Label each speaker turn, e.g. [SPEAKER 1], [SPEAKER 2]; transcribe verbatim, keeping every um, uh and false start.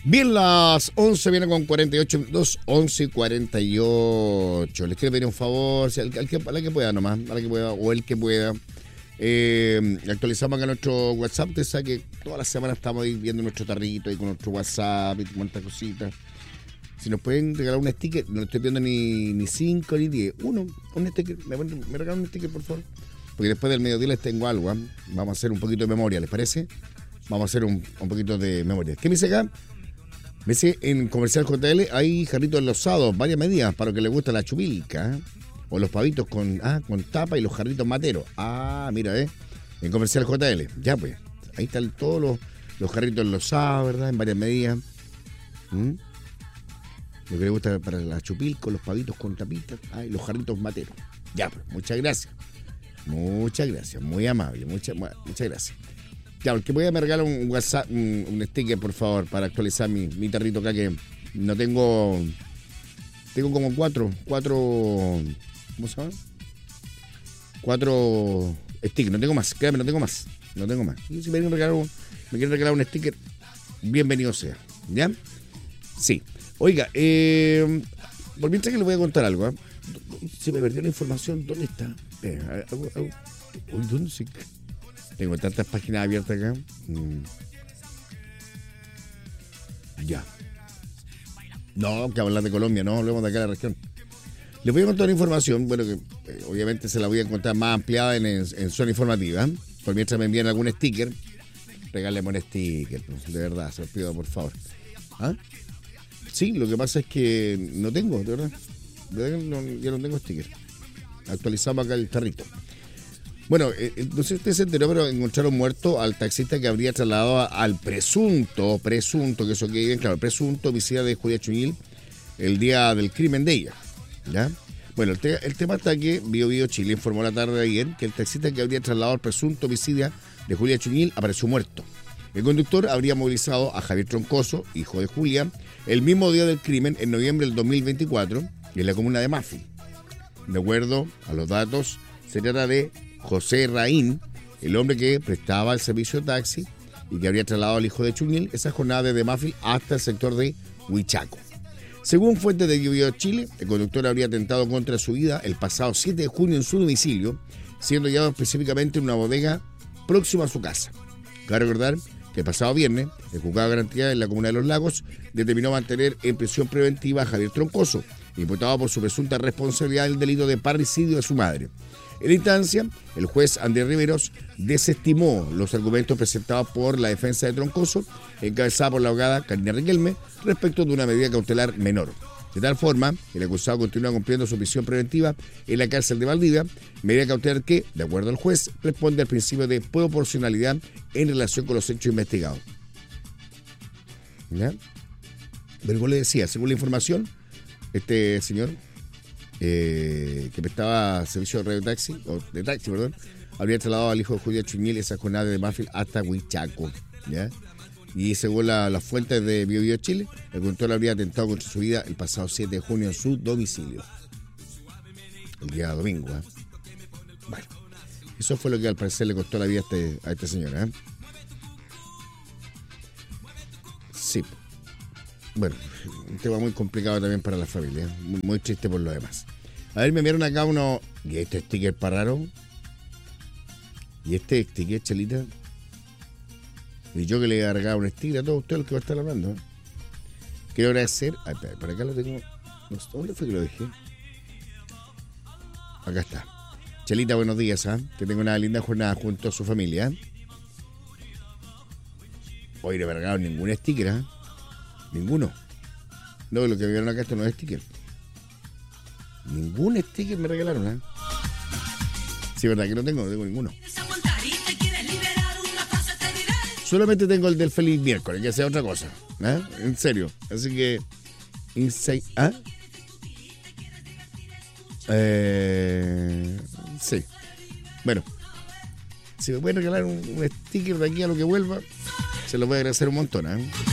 [SPEAKER 1] Bien, las once viene con cuarenta y ocho minutos, once y cuarenta y ocho. Les quiero pedir un favor, si al, al que, a la que pueda nomás, a la que pueda, o el que pueda. Eh, actualizamos acá nuestro WhatsApp. Usted sabe que todas las semanas estamos ahí viendo nuestro tarrito ahí con nuestro WhatsApp y cuántas cositas. Si nos pueden regalar un sticker, no estoy pidiendo ni, ni cinco ni diez. Uno, un sticker, me, me regalan un sticker, por favor. Porque después del mediodía les tengo algo, ¿eh? Vamos a hacer un poquito de memoria, ¿les parece? Vamos a hacer un, un poquito de memoria. ¿Qué me dice acá? Me dice, en Comercial J L hay jarritos enlosados, varias medidas, para lo que le gusta la chupilca, ¿eh? O los pavitos con, ah, con tapa y los jarritos materos. Ah, mira, ¿eh? En Comercial J L. Ya, pues. Ahí están todos los, los jarritos enlosados, ¿verdad? En varias medidas. ¿Mm? Lo que le gusta para la chupilca, los pavitos con tapitas, ah, y los jarritos materos. Ya, pues. Muchas gracias. Muchas gracias. Muy amable. Muchas, muchas gracias. Ya, porque voy a me regalar un WhatsApp, un, un sticker, por favor, para actualizar mi, mi tarrito acá, que no tengo. Tengo como cuatro, cuatro. ¿Cómo se llama? Cuatro stickers, no tengo más, créame, no tengo más. No tengo más. Y si me quieren regalar un, me quieren regalar un sticker, bienvenido sea. ¿Ya? Sí. Oiga, eh. Por mientras que les voy a contar algo, ¿eh? Se me perdió la información, ¿dónde está? Eh, algo, algo. Uy, ¿dónde se.? Tengo tantas páginas abiertas acá. Mm. Ya. No, que hablar de Colombia, no, hablemos de acá de la región. Les voy a contar una información, bueno, que eh, obviamente se la voy a contar más ampliada en, en, en zona informativa. Por mientras me envían algún sticker, regáleme un sticker, pues, de verdad, se los pido por favor. ¿Ah? Sí, lo que pasa es que no tengo, de verdad. De verdad no, ya no tengo sticker. Actualizamos acá el tarrito. Bueno, eh, no sé si usted se enteró, pero encontraron muerto al taxista que habría trasladado a, al presunto, presunto, que eso que bien claro, presunto homicida de Julia Chuñil el día del crimen de ella. ¿Ya? Bueno, el, te, el tema está que Bio Bio Chile informó la tarde de ayer que el taxista que habría trasladado al presunto homicida de Julia Chuñil apareció muerto. El conductor habría movilizado a Javier Troncoso, hijo de Julia, el mismo día del crimen, en noviembre del dos mil veinticuatro, en la comuna de Mafil. De acuerdo a los datos, se trata de José Raín, el hombre que prestaba el servicio de taxi y que habría trasladado al hijo de Chuñil esa jornada desde Mafil hasta el sector de Huichaco. Según fuentes de Bio Bio Chile, el conductor habría atentado contra su vida el pasado siete de junio en su domicilio, siendo hallado específicamente en una bodega próxima a su casa. Cabe recordar que el pasado viernes, el juzgado de garantía en la comuna de Los Lagos determinó mantener en prisión preventiva a Javier Troncoso, imputado por su presunta responsabilidad del delito de parricidio de su madre. En la instancia, el juez Andrés Riveros desestimó los argumentos presentados por la defensa de Troncoso, encabezada por la abogada Karina Riquelme, respecto de una medida cautelar menor. De tal forma, el acusado continúa cumpliendo su prisión preventiva en la cárcel de Valdivia, medida cautelar que, de acuerdo al juez, responde al principio de proporcionalidad en relación con los hechos investigados. ¿Ya? Pero como le decía, según la información, este señor eh, que prestaba servicio de radio taxi, o de taxi, perdón, habría trasladado al hijo de Julia Chuñil esa jornada de Mafil hasta Huichaco, ¿ya? Y según las la fuentes de Bio Bio Chile, el conductor habría atentado contra su vida el pasado siete de junio en su domicilio. El día domingo, ¿eh? Bueno, eso fue lo que al parecer le costó la vida a este, a este señor, ¿eh? Sí. Bueno, un tema muy complicado también para la familia, ¿eh? Muy, muy triste por lo demás. A ver, me enviaron acá uno. ¿Y este sticker para raro? ¿Y este sticker, Chelita? Y yo que le he agregado un sticker a todos ustedes los que va a estar hablando, ¿eh? Quiero agradecer. Ay, por acá lo tengo. ¿Dónde fue que lo dejé? Acá está. Chelita, buenos días, ¿eh? Que tenga una linda jornada junto a su familia, ¿eh? Hoy no me regalaron ningún sticker, ¿eh? Ninguno. No, lo que me vieron acá, esto no es sticker. Ningún sticker me regalaron, ¿eh? Sí, verdad que no tengo, no tengo ninguno. Solamente tengo el del feliz miércoles, que sea otra cosa, ¿eh? En serio. Así que... Insane, ¿ah? Eh, sí. Bueno. Si me pueden regalar un, un sticker de aquí a lo que vuelva, se lo voy a agradecer un montón, ¿eh?